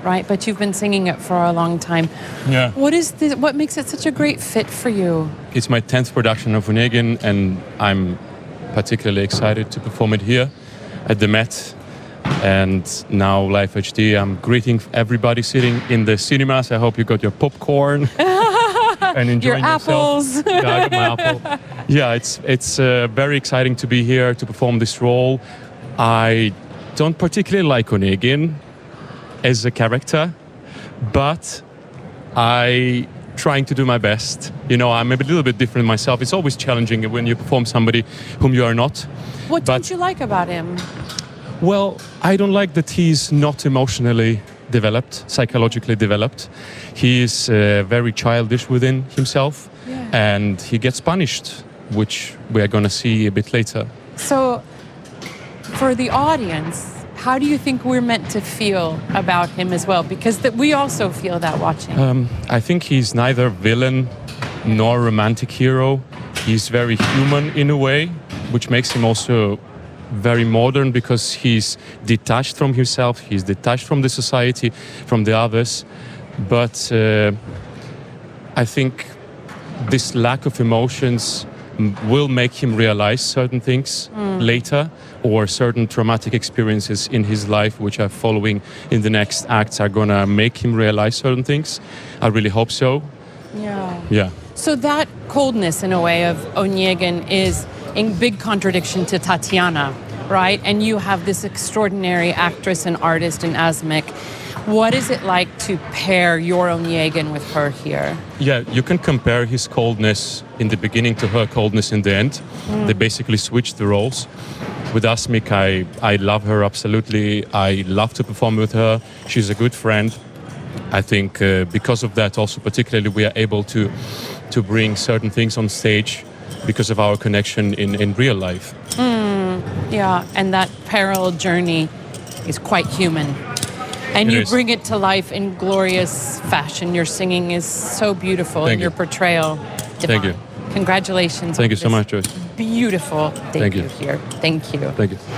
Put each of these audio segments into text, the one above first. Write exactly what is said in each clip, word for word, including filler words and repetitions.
right? But you've been singing it for a long time. Yeah. What is the, what makes it such a great fit for you? It's my tenth production of Onegin, and I'm particularly excited to perform it here at the Met. And now Live H D. I'm greeting everybody sitting in the cinemas. I hope you got your popcorn and enjoying your yourself. apples. Yeah, I got my apple. Yeah, it's it's uh, very exciting to be here to perform this role. I don't particularly like Onegin as a character, but I trying to do my best. You know, I'm a little bit different myself. It's always challenging when you perform somebody whom you are not. What but, don't you like about him? Well, I don't like that he's not emotionally developed, psychologically developed. He is uh, very childish within himself, yeah. and he gets punished, which we are going to see a bit later. So, for the audience, how do you think we're meant to feel about him as well? Because that we also feel that watching. Um, I think he's neither villain nor romantic hero. He's very human in a way, which makes him also very modern because he's detached from himself, he's detached from the society, from the others. But uh, I think this lack of emotions will make him realize certain things mm. later, or certain traumatic experiences in his life which are following in the next acts are gonna make him realize certain things. I really hope so. Yeah. Yeah. So that coldness in a way of Onegin is in big contradiction to Tatiana, right? And you have this extraordinary actress and artist in Asmik. What is it like to pair your Onegin with her here? Yeah, you can compare his coldness in the beginning to her coldness in the end. Mm. They basically switched the roles. With Asmik, I, I love her absolutely. I love to perform with her. She's a good friend. I think uh, because of that also particularly we are able to, to bring certain things on stage because of our connection in, in real life. Mm, yeah, and that parallel journey is quite human. And it you is. Bring it to life in glorious fashion. Your singing is so beautiful. Thank and you. Your portrayal divine. Thank you. Congratulations. Thank you so much, Joyce. Beautiful debut Thank you. here. Thank you. Thank you.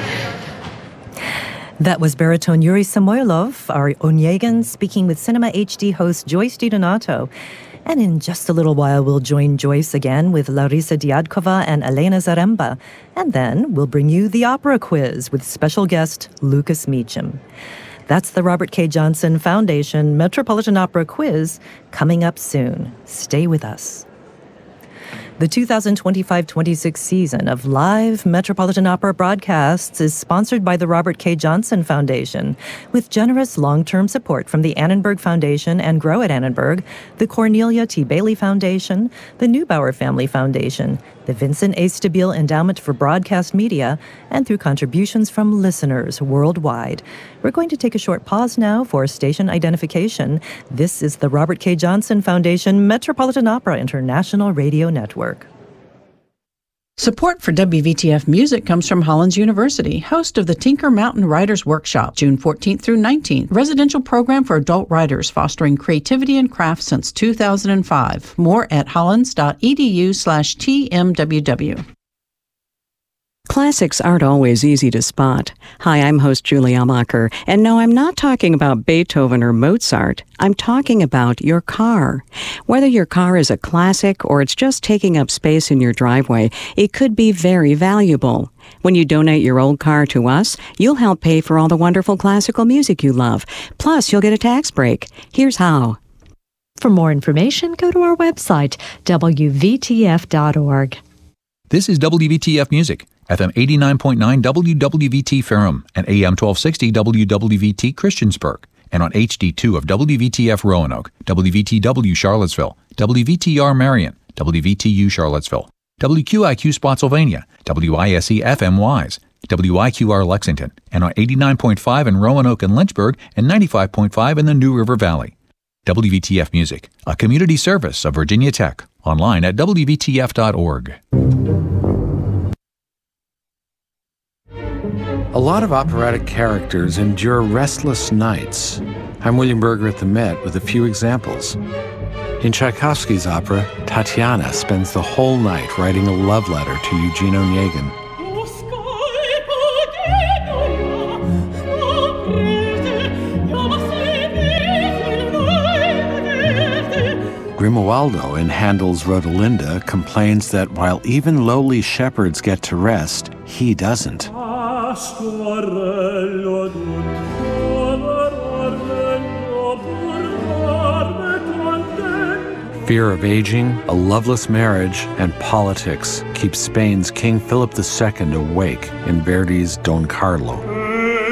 That was baritone Yuri Samoylov, our Onegin, speaking with Cinema H D host Joyce DiDonato. And in just a little while, we'll join Joyce again with Larisa Diadkova and Elena Zaremba. And then we'll bring you the opera quiz with special guest Lucas Meacham. That's the Robert K. Johnson Foundation Metropolitan Opera Quiz coming up soon. Stay with us. The two thousand twenty-five twenty-six season of live Metropolitan Opera broadcasts is sponsored by the Robert K. Johnson Foundation, with generous long-term support from the Annenberg Foundation and Grow at Annenberg, the Cornelia T. Bailey Foundation, the Neubauer Family Foundation, the Vincent A. Stabile Endowment for Broadcast Media, and through contributions from listeners worldwide. We're going to take a short pause now for station identification. This is the Robert K. Johnson Foundation Metropolitan Opera International Radio Network. Support for W V T F Music comes from Hollins University, host of the Tinker Mountain Writers Workshop, June fourteenth through nineteenth, residential program for adult writers fostering creativity and craft since two thousand five. More at hollins.edu slash TMWW. Classics aren't always easy to spot. Hi, I'm host Julie Amacher, and no, I'm not talking about Beethoven or Mozart. I'm talking about your car. Whether your car is a classic or it's just taking up space in your driveway, it could be very valuable. When you donate your old car to us, you'll help pay for all the wonderful classical music you love. Plus, you'll get a tax break. Here's how. For more information, go to our website, W V T F dot org. This is W V T F Music. F M eighty-nine point nine W W V T Ferrum and A M twelve sixty W W V T Christiansburg, and on H D two of W V T F Roanoke, W V T W Charlottesville, W V T R Marion, W V T U Charlottesville, W Q I Q Spotsylvania, W I S E F M Wise, W I Q R Lexington, and on eighty-nine point five in Roanoke and Lynchburg, and ninety-five point five in the New River Valley. W V T F Music, a community service of Virginia Tech, online at W V T F dot org. A lot of operatic characters endure restless nights. I'm William Berger at the Met with a few examples. In Tchaikovsky's opera, Tatiana spends the whole night writing a love letter to Eugene Onegin. Grimoaldo in Handel's Rodelinda complains that while even lowly shepherds get to rest, he doesn't. Fear of aging, a loveless marriage, and politics keep Spain's King Philip the Second awake in Verdi's Don Carlo.